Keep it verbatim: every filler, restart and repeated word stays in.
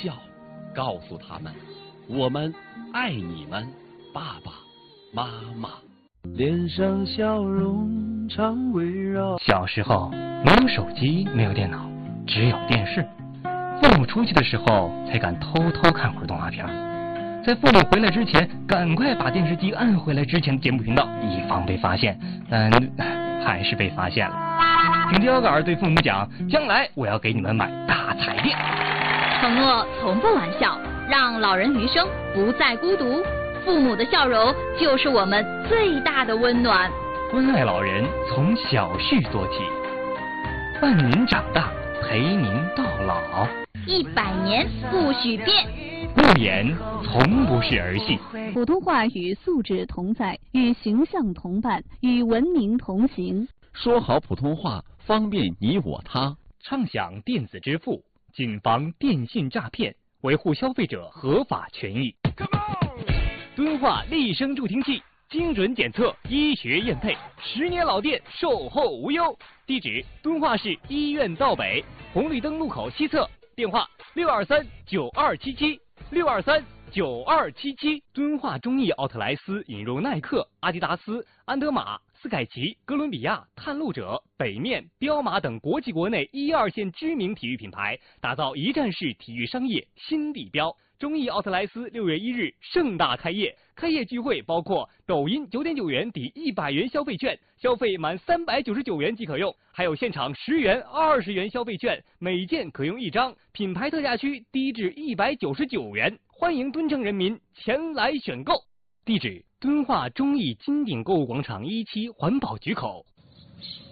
笑，告诉他们，我们爱你们，爸爸妈妈。 脸上笑容常围绕。 小时候没有手机，没有电脑，只有电视。父母出去的时候才敢偷偷看会儿动画片，在父母回来之前赶快把电视机按回来之前的节目频道，以防被发现。但还是被发现了。听秧歌儿对父母讲，将来我要给你们买大彩电。 承诺从不玩笑，让老人余生不再孤独。父母的笑容就是我们最大的温暖。 关爱老人从小事做起，伴您长大，陪您到老。 一百年不许变， 不言从不是儿戏。 普通话与素质同在，与形象同伴，与文明同行。 说好普通话，方便你我他。 畅享电子支付，谨防电信诈骗，维护消费者合法权益。敦化立声助听器，精准检测，医学验配，十年老店，售后无忧。地址：敦化市医院道北红绿灯路口西侧。电话：六二三九二七七六二三九二七七。敦化中艺奥特莱斯引入耐克、阿迪达斯、安德玛、斯凯奇、哥伦比亚、探路者、北面、彪马等国际国内一二线知名体育品牌，打造一站式体育商业新地标。中艺奥特莱斯六月一日盛大开业，开业聚会包括抖音九点九元抵一百元消费券，消费满三百九十九元即可用，还有现场十元、二十元消费券，每件可用一张，品牌特价区低至一百九十九元，欢迎敦城人民前来选购。地址：敦化中艺金鼎购物广场一期环保局口。